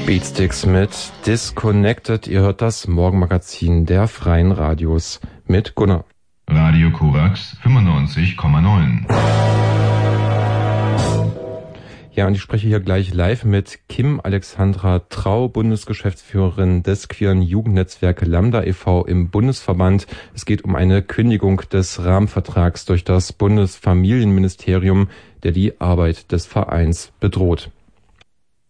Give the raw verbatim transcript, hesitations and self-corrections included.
Beatsticks mit Disconnected. Ihr hört das Morgenmagazin der Freien Radios mit Gunnar. Radio Korax fünfundneunzig Komma neun. Ja, und ich spreche hier gleich live mit Kim Alexandra Trau, Bundesgeschäftsführerin des queeren Jugendnetzwerke Lambda e V im Bundesverband. Es geht um eine Kündigung des Rahmenvertrags durch das Bundesfamilienministerium, der die Arbeit des Vereins bedroht.